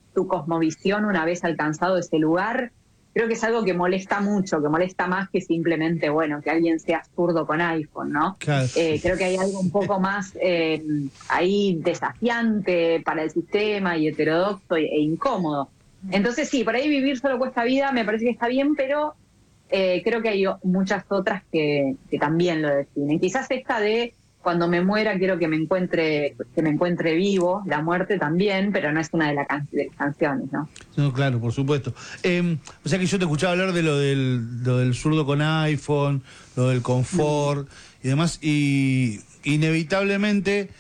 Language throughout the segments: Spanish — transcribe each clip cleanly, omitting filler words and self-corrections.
tu cosmovisión una vez alcanzado ese lugar, creo que es algo que molesta mucho, que molesta más que simplemente, bueno, que alguien sea zurdo con iPhone, ¿no? Claro. Creo que hay algo un poco más ahí desafiante para el sistema y heterodoxo e incómodo. Entonces sí, por ahí vivir solo cuesta vida, me parece que está bien, pero creo que hay muchas otras que también lo definen. Quizás esta de cuando me muera quiero que me encuentre vivo, la muerte también, pero no es una de las canciones, ¿no? No, claro, por supuesto. O sea que yo te escuchaba hablar de lo del zurdo con iPhone, lo del confort y demás, y inevitablemente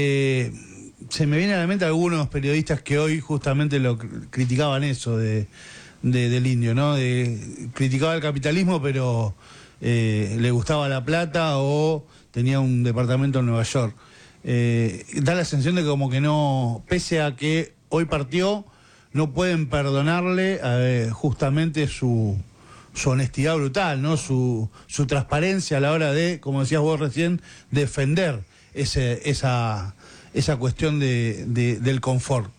se me vienen a la mente algunos periodistas que hoy justamente lo criticaban eso del indio, ¿no? Criticaba el capitalismo, pero le gustaba la plata o tenía un departamento en Nueva York. Da la sensación de que como que no, pese a que hoy partió, no pueden perdonarle justamente su honestidad brutal, ¿no? Su transparencia a la hora de, como decías vos recién, defender esa cuestión del confort.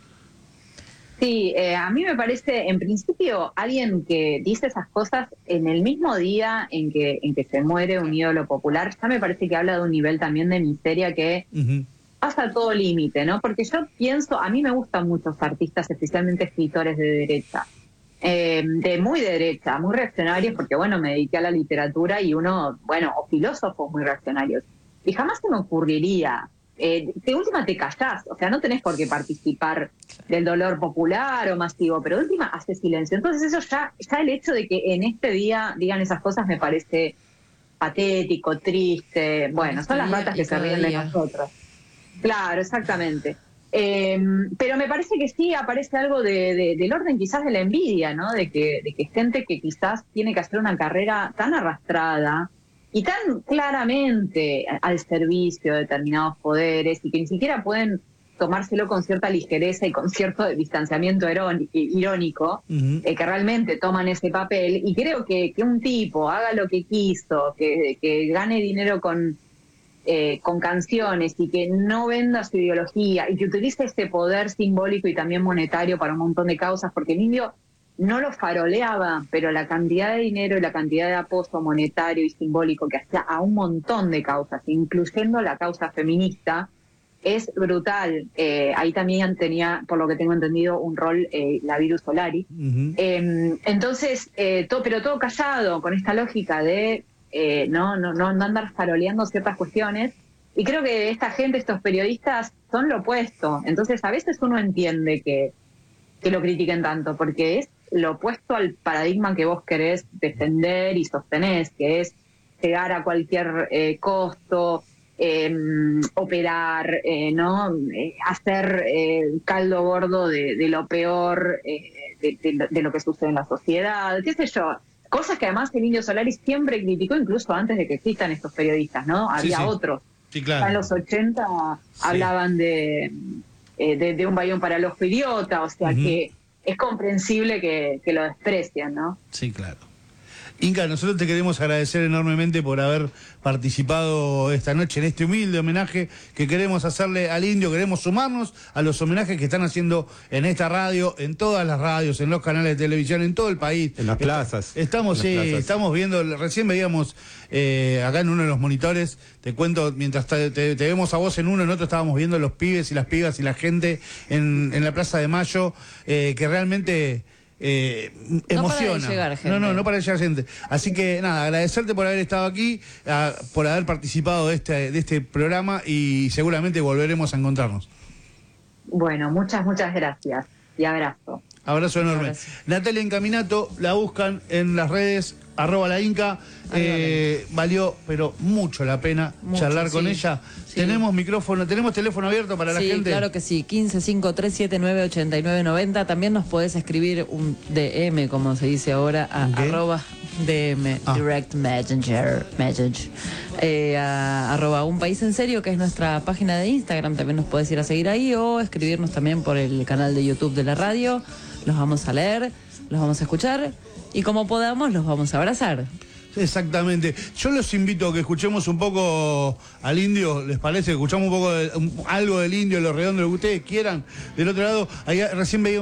Sí, a mí me parece, en principio, alguien que dice esas cosas en el mismo día en que se muere un ídolo popular, ya me parece que habla de un nivel también de miseria que pasa todo límite, ¿no? Porque yo pienso, a mí me gustan muchos artistas, especialmente escritores de derecha, muy de derecha, muy reaccionarios, porque bueno, me dediqué a la literatura y o filósofos muy reaccionarios. Y jamás se me ocurriría, de última te callás, o sea, no tenés por qué participar del dolor popular o masivo, pero de última hace silencio. Entonces eso ya el hecho de que en este día digan esas cosas me parece patético, triste, bueno, son las ratas que se ríen de nosotros. Claro, exactamente. Pero me parece que sí aparece algo del orden quizás de la envidia, ¿no? De que gente que quizás tiene que hacer una carrera tan arrastrada y tan claramente al servicio de determinados poderes y que ni siquiera pueden tomárselo con cierta ligereza y con cierto distanciamiento irónico, que realmente toman ese papel. Y creo que un tipo haga lo que quiso, que gane dinero con canciones y que no venda su ideología y que utilice este poder simbólico y también monetario para un montón de causas, porque el indio no lo faroleaba, pero la cantidad de dinero y la cantidad de apoyo monetario y simbólico que hacía a un montón de causas, incluyendo la causa feminista, es brutal. Ahí también tenía, por lo que tengo entendido, un rol la Virus Solari. Entonces, pero todo callado, con esta lógica de no andar faroleando ciertas cuestiones. Y creo que esta gente, estos periodistas, son lo opuesto. Entonces, a veces uno entiende que lo critiquen tanto, porque es lo opuesto al paradigma que vos querés defender y sostenés, que es llegar a cualquier costo, operar, ¿no? Hacer caldo gordo de lo peor, de lo que sucede en la sociedad, qué sé yo. Cosas que además el Indio Solari siempre criticó, incluso antes de que existan estos periodistas, ¿no? Había otros. Sí, claro. En los 80 hablaban de un bayón para el ojo idiota, o sea que es comprensible que lo desprecian, ¿no? Sí, claro. Inca, nosotros te queremos agradecer enormemente por haber participado esta noche en este humilde homenaje que queremos hacerle al indio. Queremos sumarnos a los homenajes que están haciendo en esta radio, en todas las radios, en los canales de televisión, en todo el país. En las plazas. Estamos viendo, recién veíamos acá en uno de los monitores, te cuento, mientras te vemos a vos en uno, en otro estábamos viendo los pibes y las pibas y la gente en la Plaza de Mayo, que realmente... emociona. No para de llegar gente. No para de llegar gente. Así que nada, agradecerte por haber estado aquí, por haber participado de este programa y seguramente volveremos a encontrarnos. Bueno, muchas gracias y abrazo. Abrazo enorme. Natalia Incaminato, la buscan en las redes, @lainca. Valió, pero mucho la pena charlar con ella. Sí. Tenemos teléfono abierto para la gente. Sí, claro que sí, 1553798990. También nos podés escribir un DM, como se dice ahora, a @DM, Direct Messenger, a @Un País en Serio, que es nuestra página de Instagram. También nos podés ir a seguir ahí o escribirnos también por el canal de YouTube de la radio. Los vamos a leer, los vamos a escuchar y como podamos los vamos a abrazar. Exactamente. Yo los invito a que escuchemos un poco al indio, ¿les parece? Escuchamos un poco algo del indio, lo redondo, lo que ustedes quieran. Del otro lado, ahí recién veía